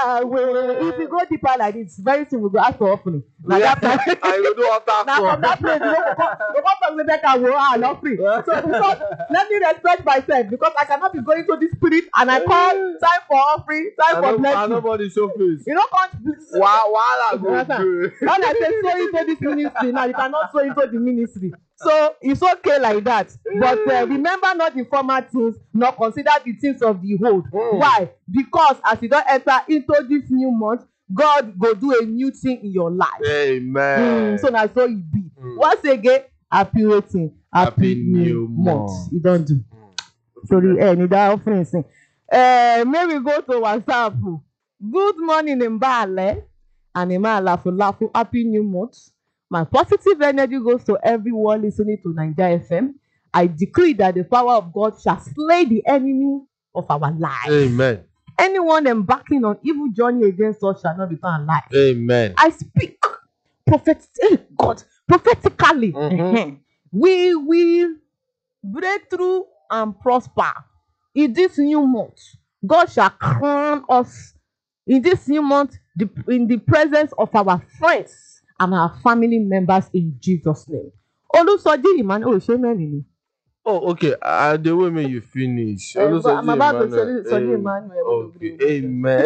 If you go deeper like this, very soon we go ask for offering. Now that time, I will do after now from that place, we go talk with Becca, we are offering. So because let me respect myself because I cannot be going to this spirit and I call time for offering, time for blessing. And nobody show face. You know, can't. While I go do. When I say sow into this ministry, now you cannot sow into the ministry. So it's okay like that. But remember not the former things, nor consider the things of the old. Why? Because as you don't enter into this new month, God go do a new thing in your life. Amen. So now so it be. Once again, happy waiting, happy new month. You don't do. Sorry, need that offering. May we go to WhatsApp. Good morning, Mbale. And Lafu, happy new month. My positive energy goes to everyone listening to Nigeria FM. I decree that the power of God shall slay the enemy of our lives. Amen. Anyone embarking on evil journey against us shall not return alive. Amen. I speak prophetically. We will break through and prosper in this new month. God shall crown us in this new month in the presence of our friends and our family members in Jesus' name. Olusoji Emmanuel Oshemeni. Oh, okay. The way you finish. I'm about to say Olusoji Emmanuel. Okay. Amen.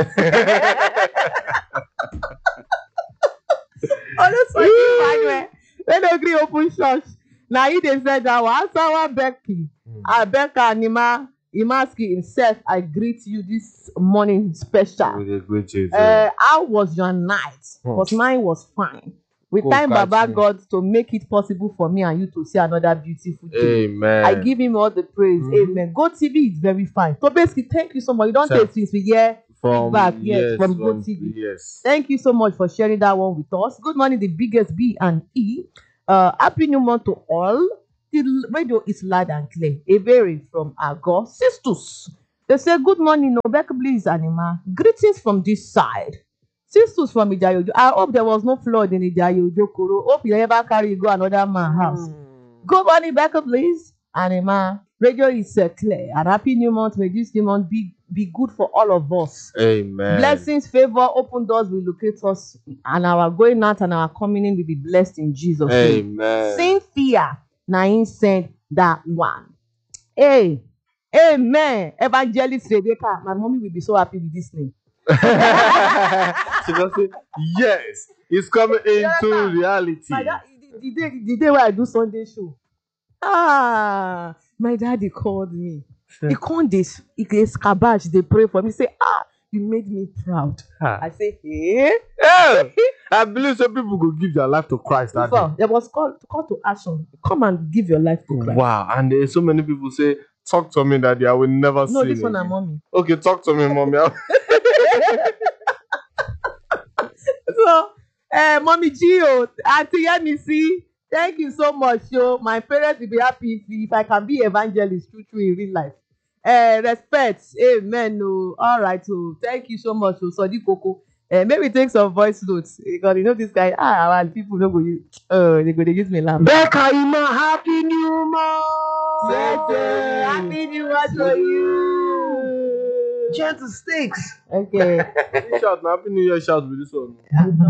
Olusoji Emmanuel. When they agree open church. Now he they said that Asawa Becky. Becca Anima Imaski himself, I greet you this morning special. How was your night? Because mine was fine. We thank Baba God to make it possible for me and you to see another beautiful day. Amen. I give him all the praise. Amen. Go TV is very fine. So basically, thank you so much. You don't take since we hear feedback from Go TV. Yes. Thank you so much for sharing that one with us. Good morning, the biggest B and E. Happy new month to all. The radio is loud and clear. A very from Agor Sisters. They say good morning, Nobek Bliss Anima. Greetings from this side. Sisters from Ijayojo. I hope there was no flood in Ijayojo Koro. Hope you never carry go another man's house. Good morning, Becca Bliss Anima. Radio is clear. And happy new month. May this new month be good for all of us. Amen. Blessings, favor, open doors will locate us, and our going out and our coming in will be blessed in Jesus' name. Amen. Cynthia Nain said that one. Hey, amen. Evangelist Rebecca, my mommy will be so happy with this name. She just say, yes, it's coming into reality. The day where I do Sunday show. My daddy called me. He called this cabbage. They pray for me. Say, you made me proud. I say, hey. I believe some people go give their life to Christ that day. There was call to action. Come and give your life to Christ. Wow, and there's so many people say, talk to me, daddy. I will never see you. No, this one is mommy. Okay, talk to me, mommy. So, mommy Gio, Auntie Yemisi, thank you so much. Yo, my parents will be happy if I can be evangelist true in real life. Respect, amen. No, all right. So, thank you so much. So, Sodi Koko. Maybe take some voice notes because you know this guy. Our people don't go. They use me laugh. Becca, happy new month. Happy new month for you. Gentle sticks. Okay. Shout, happy new year. Shout with this one.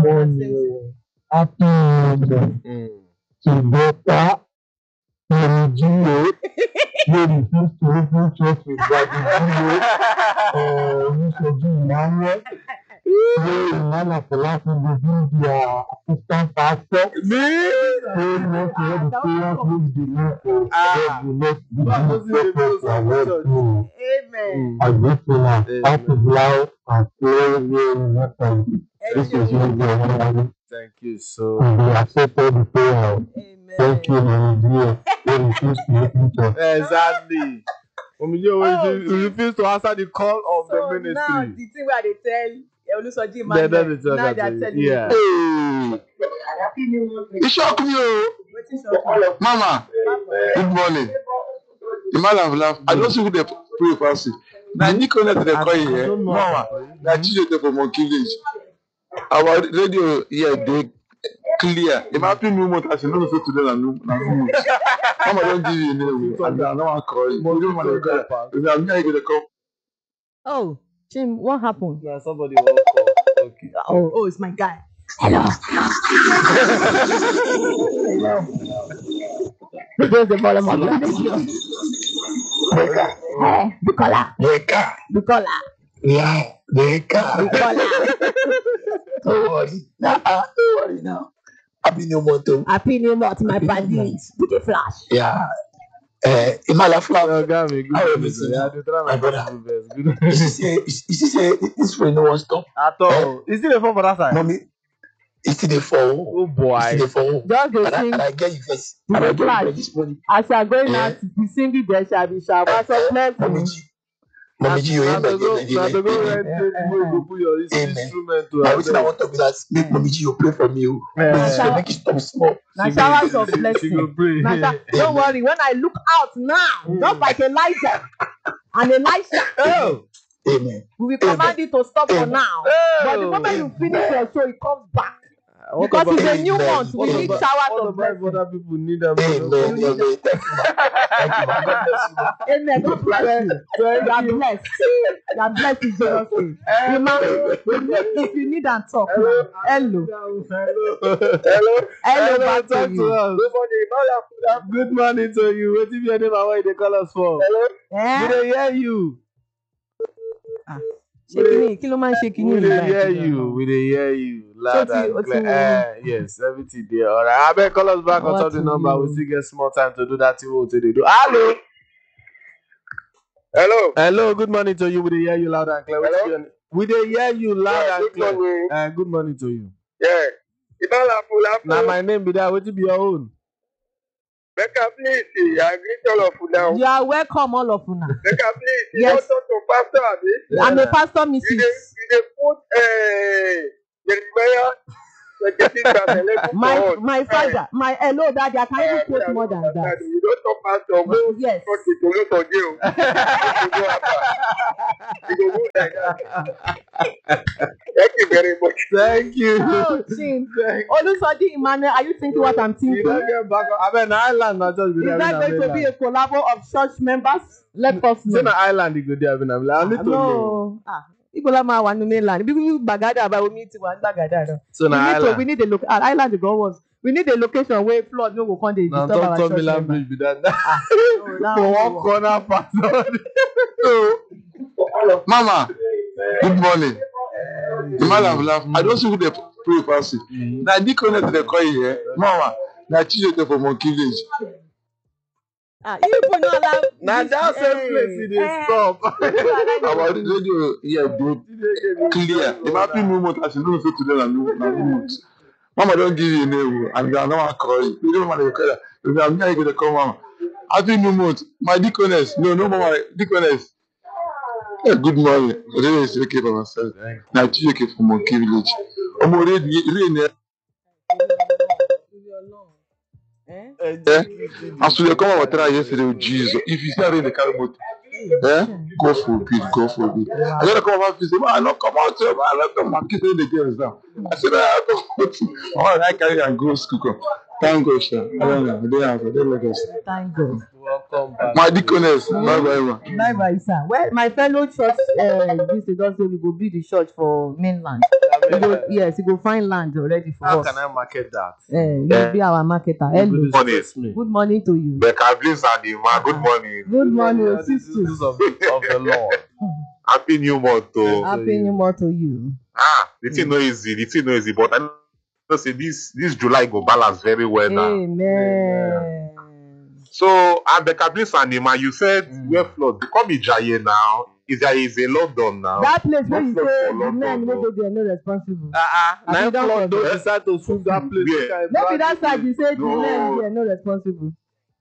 Happy new year. To Becca, to Gio, who refused to open church with Daddy Gio, Olusoji Emmanuel. Man of the last one will be their assistant pastor. Me? Amen. I wish you a happy life and pray. This is your Thank you so much. We accepted the prayer. Amen. Thank you, my dear. Exactly. You refuse to answer the call of the ministry. Now, the thing where they tell Olusoji Emmanuel, now they are telling yeah. you. It shocked me, Mama. Good morning. The man have laughed. I don't see who they pray for us. Now, you connect to the call here. Mama, that you for Monkey Village. Our radio here, they clear. If I happy new month, I should not say to them. Mama, don't give you a name. I don't want to call you. Oh, Jim, what happened? Yeah, somebody will call. Okay. Oh, it's my guy. Hello. This is the volume of the radio. Hey, Bukola. Weka. Bukola. Yeah. Weka. Bukola. Don't worry. Don't worry now. Happy New Month. Happy New Month, my buddies. Put a flash. Yeah. Imala Flower. Gami, good. How are you, morning, Mr. sir. I do try My my brother. possible best. Good. You see, say this friend no one stop. At all. Is it a phone for that side? Mommy, it's still the fall. Oh boy. It's still the fall. Just go And sing. I get you first. To And I the get you flash. first this morning. As you are going Yeah. out to be singing, there shall be shower. So Mommy G, you Now ain't to go like rent tape where you go put your Amen. instrument to Now, her what I want to be that make Mommy G, you pray for me. Oh. Eh. Please, you make it stop small. Now showers of She go blessing. pray. Don't worry, when I look out now, just like Elijah and Elisha, Oh. Amen. we will command it to stop for now. But the Oh. moment you finish your show, it comes back. What Because about- it's a new Amen. month, we What need about- showers What of about blessing. other people need them? Amen. Amen. Thank you, man. Thank you, man. God bless you, man. Amen. God bless you. You are blessed. You are blessed in Jesus' name. Amen. If you need and talk, hello. Hello. Hello, back to talk to you. us. Good morning to you. What if your name and where they call us for? We Eh? dey hear you. Ṣé kíni kí ló máa ń ṣe kíni We yìí dey báyìí? hear you. We dey hear you. Loud So ti- and o ti clear. wo- Yes, everything there. All right. I beg call us back on What top the to number. do? We still get small time to do that thing. What they do? Hello. Hello. Hello. Good morning to you. We dey hear you loud and clear. What Hello? is your name? We dey hear you loud Yeah, and good clear. morning. Good morning to you. Yeah. Ibala Now Fulafu. my name be that. What be your own? Becca, please. I greet all of you now. You are welcome, all of una. Becca, please. You Yes. don't talk to Pastor Abi. I'm a pastor, You Mrs. dey put Jeremiah 26:11 My for us. my father, my hello daddy, I can even quote more than that. You don't talk Pastor. Go Yes. talk to Tolu for jail. You go go like that. Thank you very much. Thank you. Oh, Chin. Thank Olusoji Emmanuel, are you thinking what I'm you. thinking? Don't get back. I mean, island not just be Is there. that going to be a collabo of church members? Let us Say know. na island you go there. I need to know. No. Ibo la máa wà ní mainland. Bí Gbàgádà bá omi ti wà ní Gbàgádà náà. So na We island. need a island go once. We need a location where flood no go come dey Now disturb our don't church Milan members. Bridge be that. that For one one go corner part. Mama, good morning. Imala Flower. I don't see who they pray for. Now, the connect they call you here. Mama, now Chijioke for Monkey Village. You put no allow. Now that same place it is stop. Our radio here go clear. The happy new month as you know say today na new month. Mama don't give you a name and I don't call you. You don't want to call her. If I'm here, you go call Mama. Happy new month. My deaconess. No, Mama, deaconess. Yeah, good morning. Really is okay for myself. Now Chijioke for Monkey Village. Omo rain as we dey come our try yesterday with Jesus. If you see how rain dey carry motor, God forbid, God forbid. I just come out and say, man, I no come out here, man, I no come out, kiss the girls now. I said, I come out. I carry and go school come. Thank God, sir. I don't know. They have, they like us. Thank God. Welcome back. My deaconess, bye bye, man. Bye bye, sir. Well, my fellow church, this is also we go build the church for mainland. Yes, we go find land already for How us. can I market that? You be our marketer. Hello. Morning. Good morning to you. Becca, please, Adima. Good morning. Good morning, Yeah, this is sisters. of the Lord. Happy New Month. Happy New Month to you. The thing no easy. The thing no easy. But I know say this July go balance very well now. Amen. So, Becca, please, Adima, you said where flood. Come Ijaye now. Ijaye is in London now. That place where you Not say for the London, men no. wey dey there no responsible. Now you don't flood don't forget. decide to sweep that place. Yeah. Make I No be brag that it. side you say the No. men there no responsible.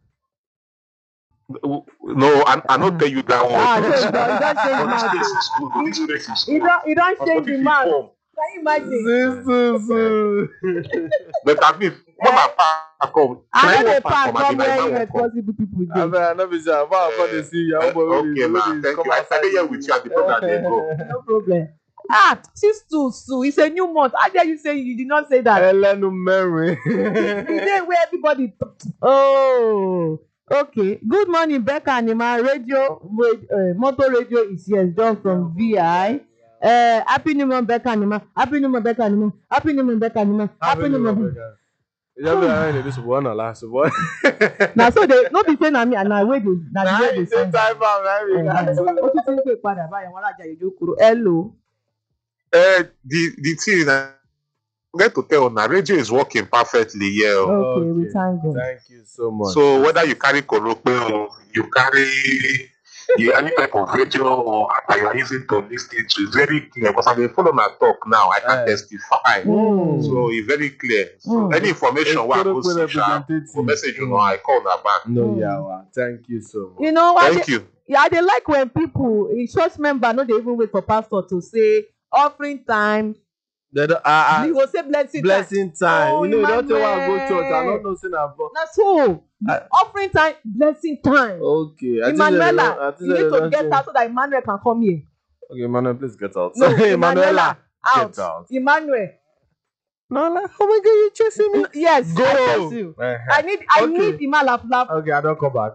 No, I not tell you that one. So you don change This place is mouth. good. You don change the mouth. Form. Can you imagine? But at least when my pa come, I know walk the pass park from come Adina, where I won't come. irresponsible people I dey. mean, I know be sure. But I can see your boy. Okay, man. Thank you. I dey here with you at the program they go. No problem. Sis Sue, it's a new month. How dare you say you did not say that? Elenu Mary. The day where everybody. Oh, okay. Good morning, Becca Anima. Radio, Motor Radio is here. John from VI. Happy New Month, Becca Nima. Happy New Month, Becca Nima. Happy New Month, Becca Nima. Happy New Month. This one or last one. Now so they no be say na me and na way they na the way they send. O tún ti ń pè padà báyìí àwọn alájà ìjó kúrò. Hello. The thing is, I forget to tell una, radio is working perfectly here. Okay, we thank God. Thank you so much. So whether you carry korope or you carry any type of radio or app you are using to listen to, it's very clear. Because I will follow my talk now, I can testify. So it's very clear. So any information what I go see, or message you know, I call that back. No, yeah, thank you so much. You know what? Thank you. Yeah, they like when people in church member no dey even wait for pastor to say offering time. He will say blessing time. Oh, you know, don't tell I go Emmanuel. church. I don't know say na for. Na so offering time, blessing time. Okay. Emmanuela, you need to get out so that Emmanuel can come here. Okay, Emmanuel, please get out. No, Emmanuela, out. get out. Emmanuel. No, like, oh my God, you chasing me? Yes, Go. I chase you. I need Emma laugh. Okay, I don't come back.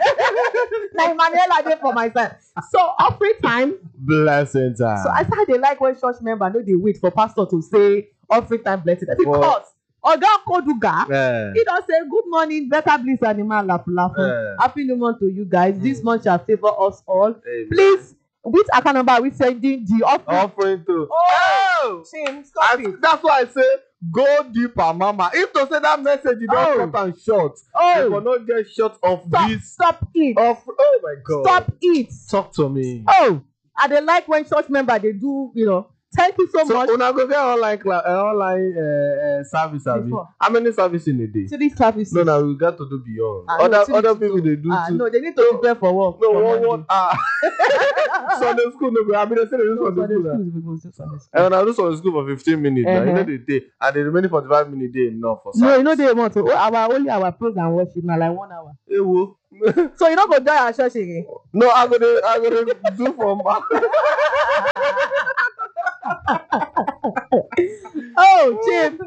Now Emmanuela dey for my side. So offering time. Blessing time. So I said they like when church member no dey wait for pastor to say offering time blessing because Oga Koduga he don say good morning, better bliss animal laugh. Happy New Month to you guys. This month shall favor us all. Amen. Please, which account number are we sending the offering to? Oh, Shame, stop it. That's why I say go deeper, mama. If to say that message you don't cut and short, you cannot get short of this. Stop it. Oh my God. Stop it. Talk to me. Oh, and they like when church member they do, you know. Thank you so much. So una go get online service, abi? How many services in a day? 3 services. No, we got to do beyond. Other people they do too. No, they need to prepare for work. No, one. Sunday school no go. I mean, they say they do Sunday school. And I do Sunday school for 15 minutes. Now, you know the day, and the remaining 45 minutes day enough for service. No, you know they want to. Our praise and worship now like 1 hour. So you don't go join our church again? No, I'm gonna do for my. Oh, Chief.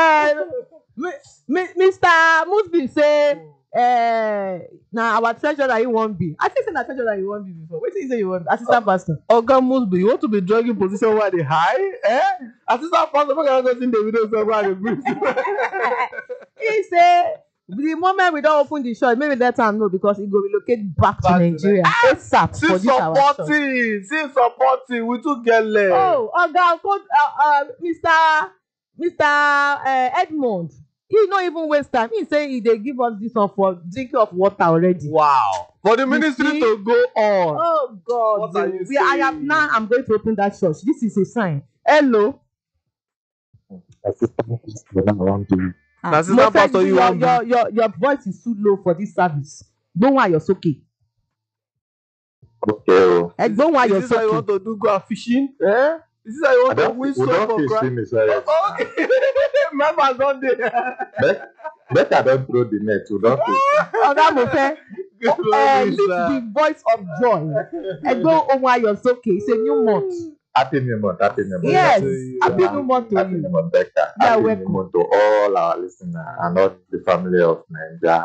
Mr. Musby say, now our treasurer you won't be. I think that treasurer you won't be before. What did you say you want? Assistant pastor. Oga Musby, you want to be dragging position where they high? Assistant pastor, we're gonna go in the video so where they breathe. He say, the moment we don't open the church, maybe that time no, because it go relocate back to Nigeria. ASAP for this our church. Since supporting, we took get left. Oh, Mr. Edmond, he not even waste time. He say they give us this one for drinking of water already. Wow. For the ministry to go on. Oh God. What are you saying? I'm going to open that church. This is a sign. Hello. Assistant pastor, your voice is too low for this service. Don't want your soaking. Okay. Don't want your Is this how you want to do go fishing? Is this how you want to win so for Christ? Okay. Members don't there. Better don't throw the net. We don't the voice of joy. Don't want your soaking. It's a new month. Happy New Month. Yes. Happy New Month to Happy you. New Month, Becca. Happy New Month to all our listeners and all the family of Nigeria.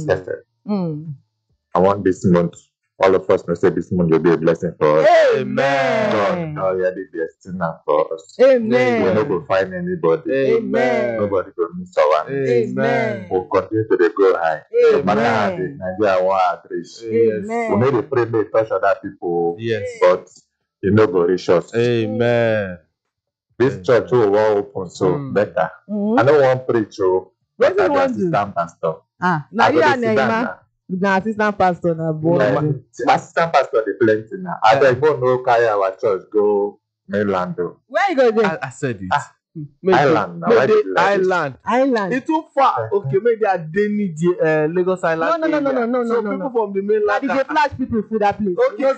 I want this month, all of us know say this month will be a blessing for us. Amen. God already destined for us. Amen. We're not going to find anybody. Amen. Nobody will miss our name. Amen. We'll continue to go high. No matter how the Nigeria want to reach. Amen. We need to pray to touch other people. Yes. But you know, go reach us. Amen. This church will open so better. I don't want to preach. What do you want to do? Assistant pastor. Now you are Neymar. Now assistant pastor now boy. Assistant pastor the plenty now. I don't know carry our church go mainland. Where you go there? I said it. Island. Island. It's too far. Okay, maybe they are Deni Lagos Island. No. So people from the mainland. They flash people through that place. Okay,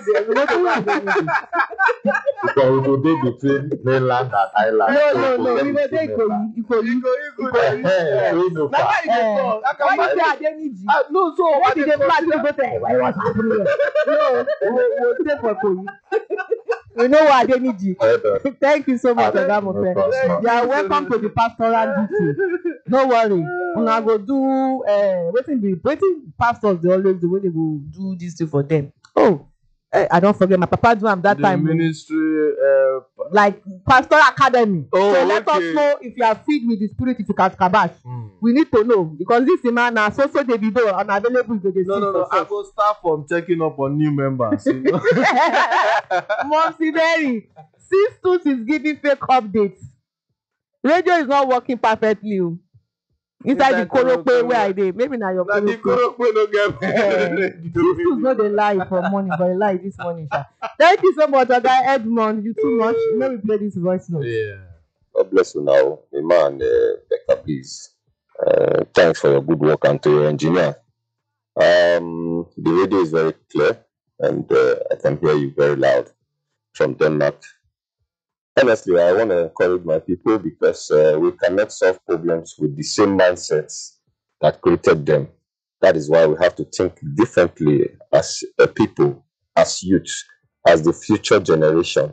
because we go dey between mainland and island. No. We go there Ikoyi. Why you say Adeniji? No, so why did they flash people go there? What's happening? No, we'll stay for Ikoyi. We know what Adeniji. Thank you so much, Oga. You are welcome to the pastoral duty. No worry. Una go do wetin pastors dey always do when they go do this thing for them. Oh, I don't forget my papa do am that time. Ministry like Pastor Academy. Oh, So let us okay. know if you are filled with the Spirit, if you can kabash. We need to know because this man now so Davido unavailable to the No. I go start from checking up on new members. You know? Momsi Mary, Sistus is giving fake updates. Radio is not working perfectly. Inside the Korope where I did. Maybe now your The Korope no get Sistus no dey lie for morning, but he lie this morning. Sha. Thank you so much, Oga Edmond. You too much. Let me play this voice note. Yeah. God bless you now. Amen. Becca, please. Thanks for your good work and to your engineer. The radio is very clear and I can hear you very loud from Denmark. Honestly, I want to encourage my people because we cannot solve problems with the same mindsets that created them. That is why we have to think differently as a people, as youth, as the future generation.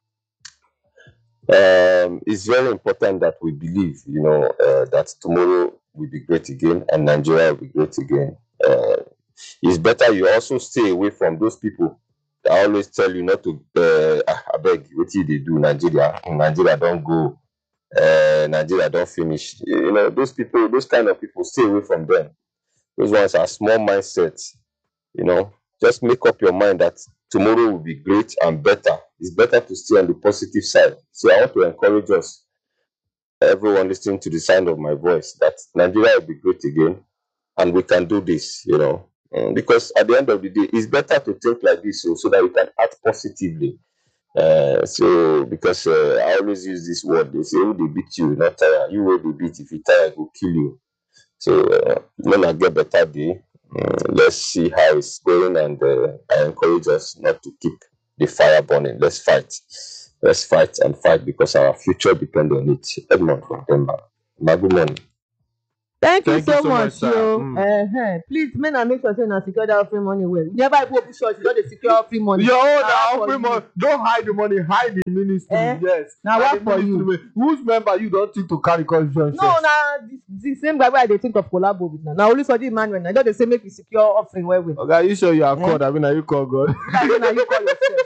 It's very important that we believe, that tomorrow will be great again and Nigeria will be great again. It's better you also stay away from those people that always tell you not to, I beg, what they do, Nigeria don't go, Nigeria don't finish. Those people, those kind of people, stay away from them. Those ones are small mindsets, just make up your mind that tomorrow will be great and better. It's better to stay on the positive side. So I want to encourage us, everyone listening to the sound of my voice, that Nigeria will be great again and we can do this, because at the end of the day, it's better to think like this so that we can act positively. Because I always use this word, they say, "Who they beat you, not tire. You will be beat. If you tire, it will kill you." So when I get better day, let's see how it's going, and I encourage us not to keep the fire burning. Let's fight and fight because our future depends on it. Edmond from Denmark. Good morning. Thank you so much, sir. yo. Please, men and make sure say na secure that free money well. Never go be sure you don't secure free money. Your own Na free money. Don't hide the money, hide the ministry. Yes. Now Hide what the for you? ministry. Whose member you don't think to carry constitution? No, the same guy where they think of collabo with now. Now only study Emmanuel. I don't they say make you secure offering well well. Okay, you sure you are called? I mean, are you called God? Now you call yourself.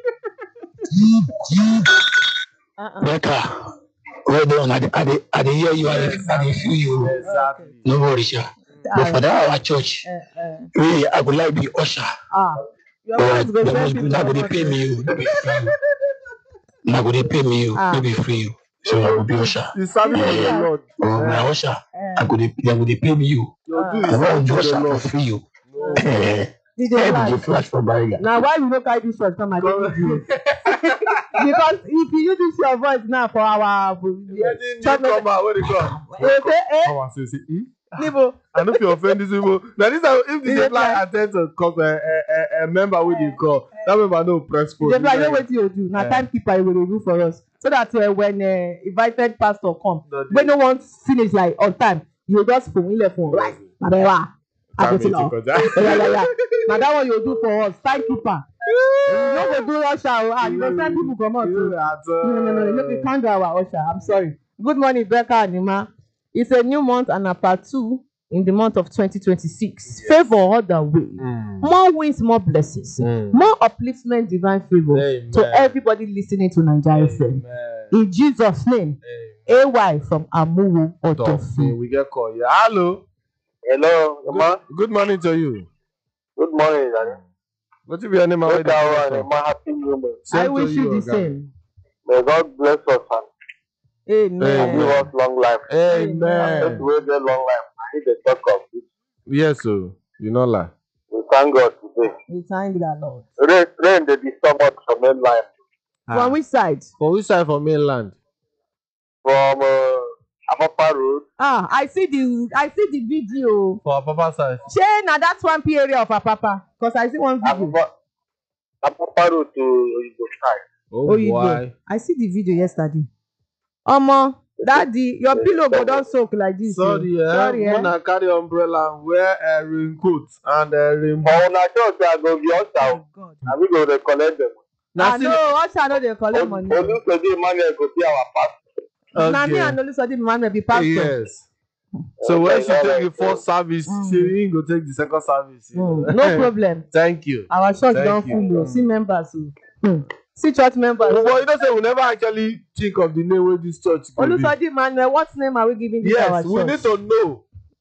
Becca, well done. I dey hear you. I dey feel you. Exactly. No worry, sir. But for that our church, really, I would like to be usher. Your friends go But send people. now go dey pay me, you. No be free. Now go dey pay me, you. No be free. So I will be usher. You serving for the Lord. Oh, my usher. I go dey pay me, you. You do I is want for the usher for Lord. free, you. DJ Every Flash. flash for barrier. Now why you no carry this shot come and give you? Because if you use your voice now for our Come out, where they come? Come on, say, Nibo. I know if you offend these people. Now this is if the fly attend to cause a member with you call, that member no press for. DJ Flash, you know what you do? Now timekeeper you will do for us. So that when invited pastor come, when no one finish like on time, you just phone left phone. Right. I go to law. Yeah. Now that one you do for us, timekeeper. You no go do usher. You go send people come out. No, you can't do our usher. I'm sorry. Good morning, Becca and Nima. It's a new month and a part 2 in the month of 2026. Yes. Favor all the way. More wins, more blessings. More upliftment, divine favor to everybody listening to Nigeria FM. In Jesus' name. AY from Amuwu Odofi. We get call. Yeah. Hello. Hello, Good morning to you. Good morning, Daddy. What is your name? Happy New Month. I wish you the same. May God bless us and Amen. give us long life. Amen. Just wait a long life. I need to talk of this. Yes, sir. You know lie. We thank God today. We thank the Lord. Rain they disturb us from mainland. From which side? For which side for mainland? From Apapa Road. I see the video. For Papa side. Shey na that one P area of Apapa. Because I see one video. Apapa Road to Oyibo side. Oh boy. I see the video yesterday. Daddy, your pillow go don soak like this. Sorry, Mona carry umbrella and wear a raincoat and a rainbow. For una church, I go be usher. And we go recollect them. No, usher no dey collect money. Olùsọ̀dé Emmanuel go be our pastor. Na me and Olùsọ̀dé Emmanuel be pastor. Yes. So when she take the first service, she go take the second service. No problem. Thank you. Our church don full. See members. See church members. But you don't say we never actually think of the name where this church go be. Olusoji Emmanuel, what name are we giving this our Yes, church? we need to know.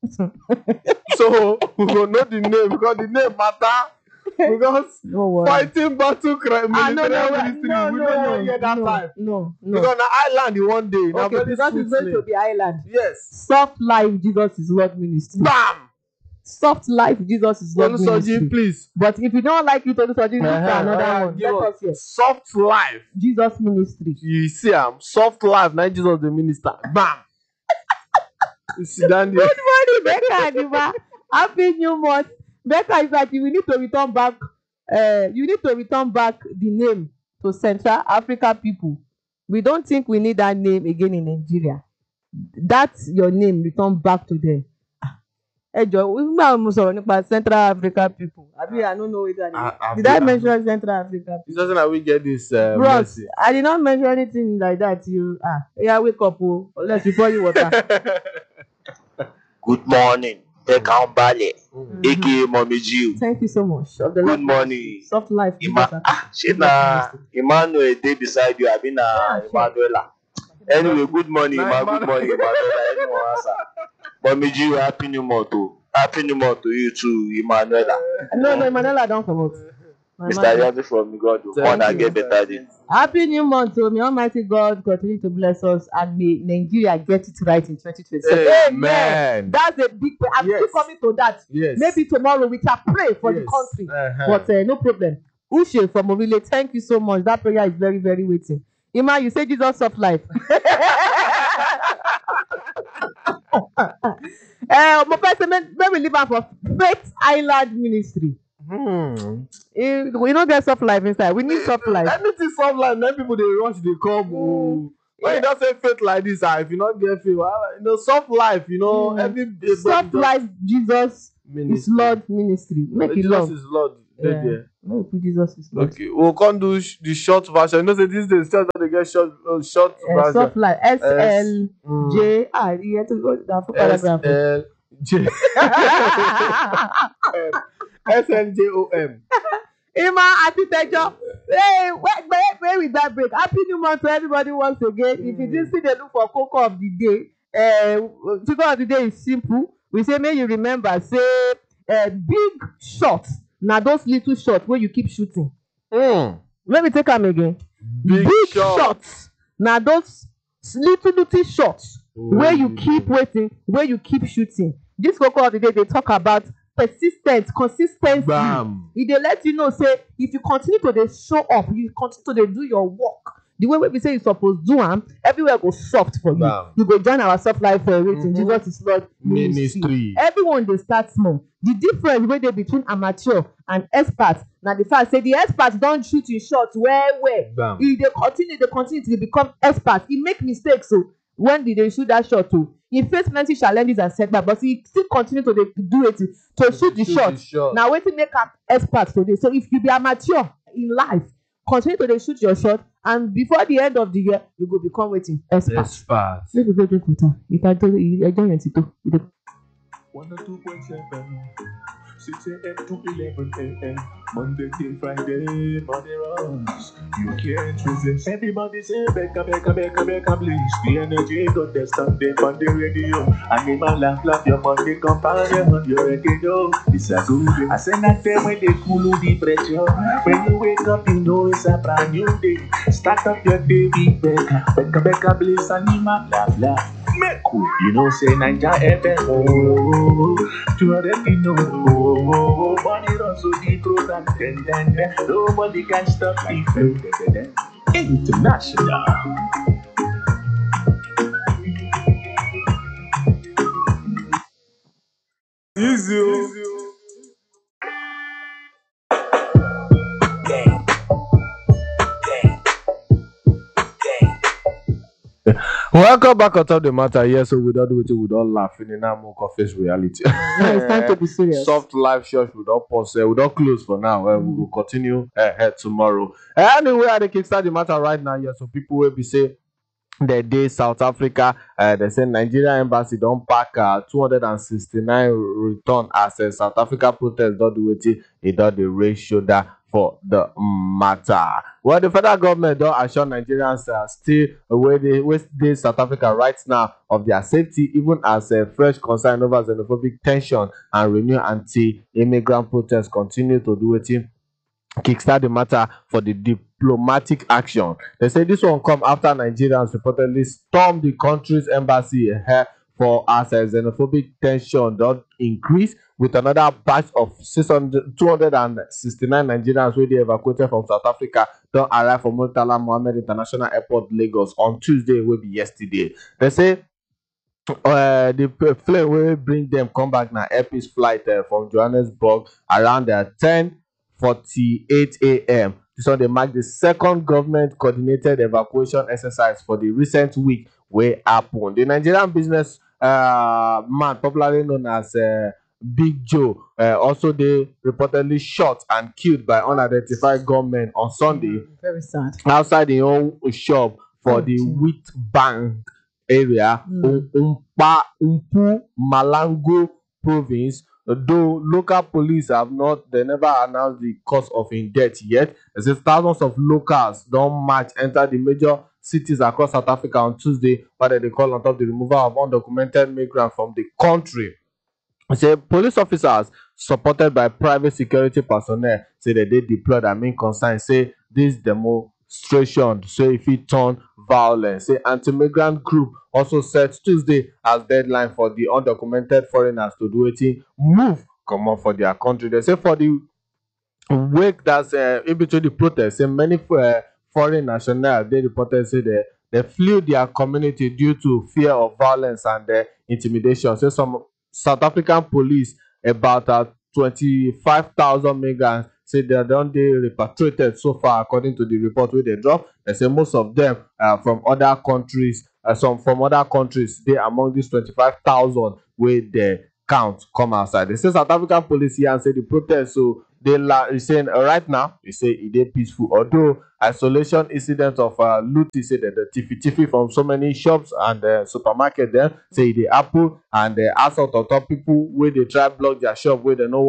So we will know the name because the name matter. Because No worry. fighting battle crime military ministry, no, we don't know here that time. No. Because na island in one day. na Okay, very because sweet it's going to name. be island. Yes. Soft Life Jesus is Lord Ministry. Bam! Soft Life Jesus is Lord Olusoji, Ministry. please. But if you don't like it, Olusoji, look for another one. Give Let us us hear. Soft life. Jesus Ministry. You see, soft life. Now Jesus the minister. Bam! You sit down there. Good morning, Becca Adiba. Happy New Month. Becca is like we need to return back. You need to return back the name to Central Africa people. We don't think we need that name again in Nigeria. That's your name. Return back to them. Joe, we about Central Africa people. I don't know it. Did I mention Central Africa people? It's just that we get this Bros, mercy. I did not mention anything like that. Wake up, let's before you water. Good morning, Beckham Ballet, aka Mommy Jiu. Thank you so much. Good morning. Soft life. Shit na Emmanuel dey beside you. I mean Emmanuela. Anyway, good morning, Good morning, Emmanuela. Anyone answer? Mommy Jiu, happy new month too. Happy new month to you too, Emmanuela. No, Emmanuela don't come out. Mr. Yazi from God, one that get better day. Happy new month to may Almighty God continue to bless us and may Nigeria get it right in 2027. Amen. That's a big prayer. I'm still coming to that. Yes. Maybe tomorrow we can pray for the country. But no problem. Ushe from Ovile, thank you so much. That prayer is very, very waiting. Ima, you say Jesus of life. When we live out for Faith Island Ministry. We don't get soft life inside. We need soft life. Anything soft life, then people they rush, they come. When you don't say faith like this, if you not get faith, soft life, every soft life, Jesus is Lord Ministry. Make it Jesus love. is Lord. Yeah. Make it Jesus is Lord. Okay, we'll come do the short version. You know, say these days, just they get short version. Soft life. SLJ. You have to go down for paragraph. SLJ. SLJOM. Ima Atitejo. Hey, where with that break? Happy New Month to everybody once again. If you didn't see the look for Cocoa of the Day, Cocoa of the Day is simple. We say, may you remember, say, big shots. Now those little shots where you keep shooting. Let me take them again. Big shots. Now those little shots where you keep waiting, where you keep shooting. This Cocoa of the Day, they talk about persistence, consistency. Bam. If they let you know, say, if you continue to dey show up, you continue to do your work, the way we say you suppose do them, everywhere go soft for you. Bam. You go join our soft life for rating. Jesus is Lord Ministry. Everyone dey start small. The difference wey dey between amateur and expert na the fact say the expert don shoot him shot well. Bam. If dey continue to become expert, he make mistakes o. When did they shoot that shot o? He face plenty challenges and setbacks, but he still continue to do it to shoot the shot. Na wetin make am expert today. So if you be amateur in life, continue to dey shoot your shot, and before the end of the year, you go become wetin? Expert. Make we go drink water. You can do enjoy your tito. 102.7, 6 a.m. to 11 a.m. Monday till Friday, money runs. You can't resist. Everybody say, Becca, please. The energy got the standing on the radio. Animal laugh, your money companion. You already know it's a good day. I say that day when they cool the pressure. When you wake up, you know it's a brand new day. Start up your day with Becca, please. Animal laugh. Make cool, you know, say Naija FM, you already know, money runs so deep, road and then, nobody can stop the flow, international. Easy. Welcome back on Top the Matter. Yes, so we don't do it, we don't laugh in now more face reality. Now it's time to be serious. Soft life church, we don't pause, we don't close for now. We will continue ahead tomorrow. Anyway, I kickstart the matter right now. Yes, so people will be say the day South Africa, they say Nigeria embassy don't pack 269 return as South Africa protest don't do it. It don't the raise shoulder for the matter. Well, the federal government don't assure Nigerians still where they South Africa right now of their safety, even as a fresh concern over xenophobic tension and renewed anti-immigrant protests continue to do it. Kickstart the matter for the diplomatic action. They say this one come after Nigerians reportedly stormed the country's embassy for as a xenophobic tension don't increase, with another batch of 269 Nigerians where they evacuated from South Africa don't arrive from Murtala Mohammed International Airport, Lagos on Tuesday, will be yesterday. They say the plane will bring them come back now Air Peace flight from Johannesburg around 10:48 a.m. This one they mark the second government coordinated evacuation exercise for the recent week where happened. The Nigerian business man popularly known as Big Joe also they reportedly shot and killed by unidentified gunmen on Sunday Very sad. outside the own shop for the wheat bank area Umpu Malango province. Though local police have never announced the cause of his death yet. It says thousands of locals don't march enter the major cities across South Africa on Tuesday, but they call on top of the removal of undocumented migrants from the country. Say police officers supported by private security personnel say that they deployed and main concern say this demonstration so if it turn violent. Say anti-migrant group also set Tuesday as deadline for the undocumented foreigners to do it move come on for their country. They say for the week that's in between the protests, say many foreign nationals they reported say they flew their community due to fear of violence and intimidation. So some South African police about 25,000 migrants say they don't they repatriated so far according to the report where they drop. They say most of them from other countries, some from other countries. They among these 25,000 where they count come outside. They say South African police here and say the protest so they saying right now they say it is peaceful. Although isolation incident of looting say that the tiffy from so many shops and supermarket there say they apple and assault on top people where they try block their shop where they know